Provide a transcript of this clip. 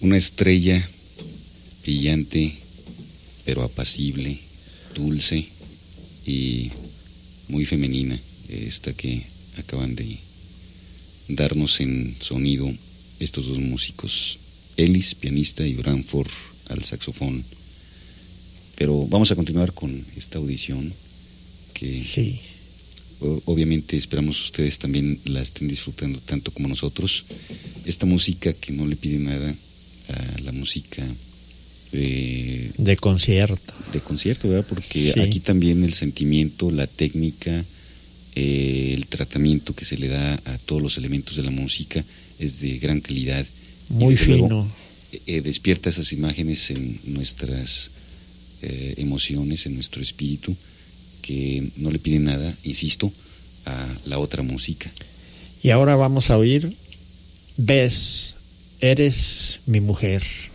Una estrella brillante, pero apacible, dulce y muy femenina, esta que acaban de darnos en sonido estos dos músicos, Ellis, pianista, y Branford al saxofón. Pero vamos a continuar con esta audición que sí, obviamente esperamos ustedes también la estén disfrutando tanto como nosotros. Esta música que no le pide nada a la música de concierto. De concierto, ¿verdad? Porque sí, aquí también el sentimiento, la técnica, el tratamiento que se le da a todos los elementos de la música es de gran calidad. Muy fino. Luego, despierta esas imágenes en nuestras emociones, en nuestro espíritu, que no le piden nada, insisto, a la otra música. Y ahora vamos a oír Ves, eres mi mujer.